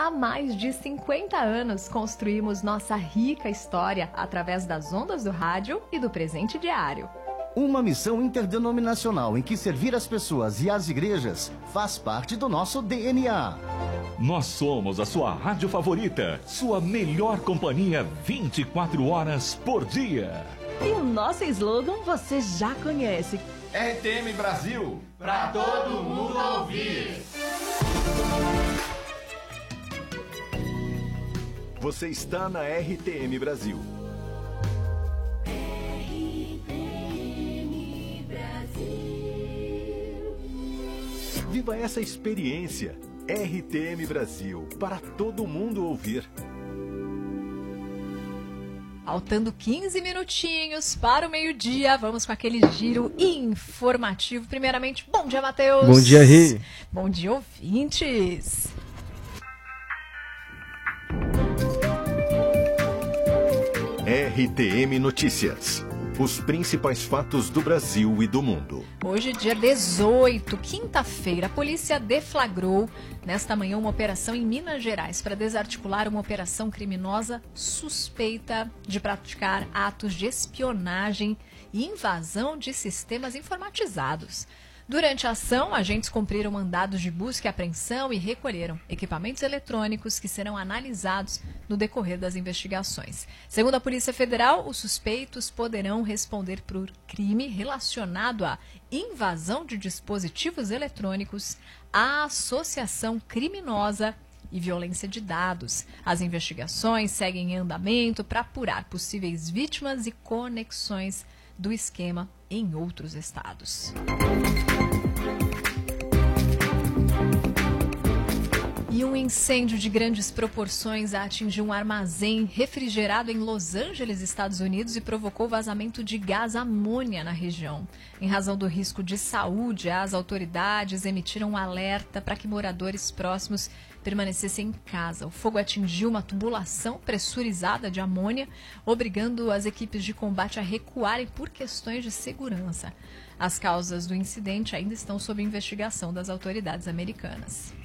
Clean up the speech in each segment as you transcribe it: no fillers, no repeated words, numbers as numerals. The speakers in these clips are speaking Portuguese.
Há mais de 50 anos construímos nossa rica história através das ondas do rádio e do presente diário. Uma missão interdenominacional em que servir as pessoas e as igrejas faz parte do nosso DNA. Nós somos a sua rádio favorita, sua melhor companhia 24 horas por dia. E o nosso slogan você já conhece. RTM Brasil, pra todo mundo ouvir. Você está na RTM Brasil. RTM Brasil. Viva essa experiência. RTM Brasil, para todo mundo ouvir. Faltando 15 minutinhos para o meio-dia, vamos com aquele giro informativo. Primeiramente, bom dia, Matheus. Bom dia, Rê. Bom dia, ouvintes. RTM Notícias. Os principais fatos do Brasil e do mundo. Hoje, dia 18, quinta-feira, a polícia deflagrou nesta manhã uma operação em Minas Gerais para desarticular uma operação criminosa suspeita de praticar atos de espionagem e invasão de sistemas informatizados. Durante a ação, agentes cumpriram mandados de busca e apreensão e recolheram equipamentos eletrônicos que serão analisados no decorrer das investigações. Segundo a Polícia Federal, os suspeitos poderão responder por crime relacionado à invasão de dispositivos eletrônicos, à associação criminosa e violência de dados. As investigações seguem em andamento para apurar possíveis vítimas e conexões do esquema em outros estados. E um incêndio de grandes proporções atingiu um armazém refrigerado em Los Angeles, Estados Unidos, e provocou vazamento de gás amônia na região. Em razão do risco de saúde, as autoridades emitiram um alerta para que moradores próximos permanecessem em casa. O fogo atingiu uma tubulação pressurizada de amônia, obrigando as equipes de combate a recuarem por questões de segurança. As causas do incidente ainda estão sob investigação das autoridades americanas.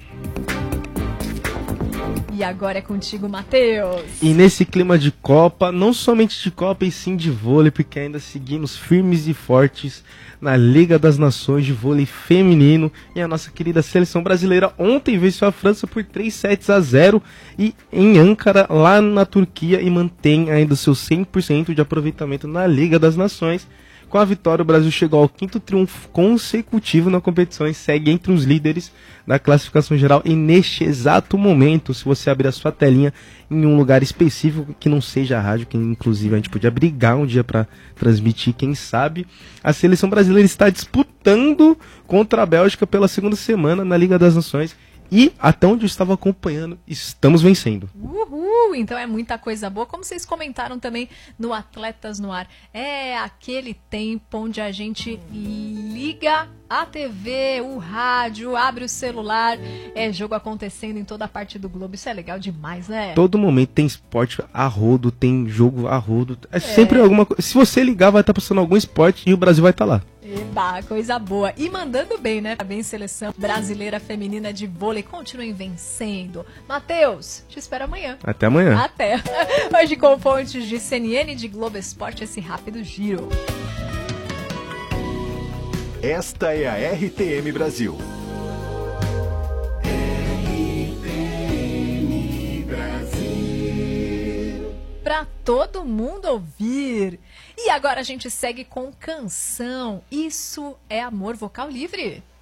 E agora é contigo, Matheus. E nesse clima de Copa, não somente de Copa e sim de vôlei, porque ainda seguimos firmes e fortes na Liga das Nações de vôlei feminino. E a nossa querida seleção brasileira ontem venceu a França por 3-0 e em Ankara, lá na Turquia, e mantém ainda o seu 100% de aproveitamento na Liga das Nações. Com a vitória, o Brasil chegou ao 5º triunfo consecutivo na competição e segue entre os líderes da classificação geral. E neste exato momento, se você abrir a sua telinha em um lugar específico que não seja a rádio, que inclusive a gente podia brigar um dia para transmitir, quem sabe, a seleção brasileira está disputando contra a Bélgica pela segunda semana na Liga das Nações. E, até onde eu estava acompanhando, estamos vencendo. Uhul! Então é muita coisa boa. Como vocês comentaram também no Atletas no Ar, é aquele tempo onde a gente liga a TV, o rádio, abre o celular, é jogo acontecendo em toda a parte do globo. Isso é legal demais, né? Todo momento tem esporte a rodo, tem jogo a rodo. É sempre alguma coisa. Se você ligar, vai estar passando algum esporte e o Brasil vai estar lá. Eba, coisa boa. E mandando bem, né? Bem, seleção brasileira feminina de vôlei. Continuem vencendo. Matheus, te espero amanhã. Até amanhã. Até. Hoje com fontes de CNN e de Globo Esporte, esse rápido giro. Esta é a RTM Brasil. RTM Brasil. Pra todo mundo ouvir. E agora a gente segue com canção. Isso é Amor Vocal Livre.